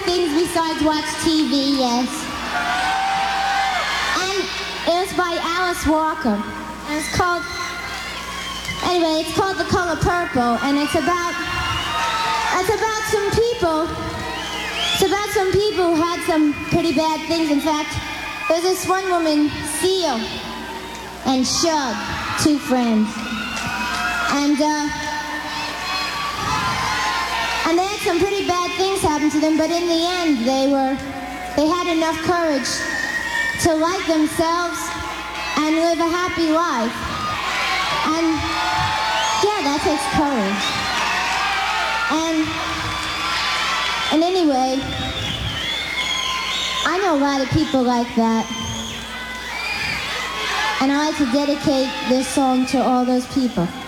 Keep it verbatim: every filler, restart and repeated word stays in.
things besides watch T V, yes. And it was by Alice Walker. And it's called, anyway, it's called The Color Purple, and it's about, it's about some people, it's about some people who had some pretty bad things. In fact, there's this one woman, Seal, and Shug, two friends. And, uh, and they had some pretty bad things happen to them, but in the end, they were, they had enough courage to like themselves and live a happy life. And, yeah, that takes courage. And, and anyway, I know a lot of people like that. And I like to dedicate this song to all those people.